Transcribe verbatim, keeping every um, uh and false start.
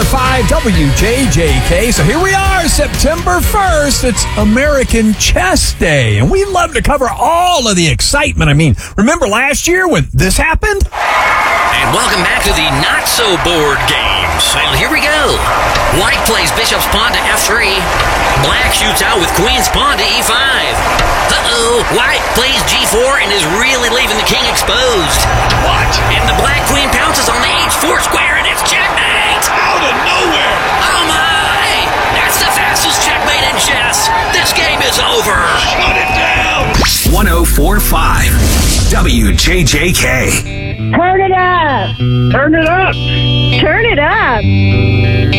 five W J J K. So here we are, September first. It's American Chess Day, and we love to cover all of the excitement. I mean, remember last year when this happened? And welcome back to the not-so-bored games. Well, here we go. White plays bishop's pawn to F three. Black shoots out with queen's pawn to E five. Uh-oh, white plays G four and is really leaving the king exposed. What? And the black queen pounces on the H four square, and it's checkmate! Out of nowhere! Oh my! That's the fastest checkmate in chess. This game is over. Shut it down! one oh four point five W J J K. Turn it up! Turn it up! Turn it up!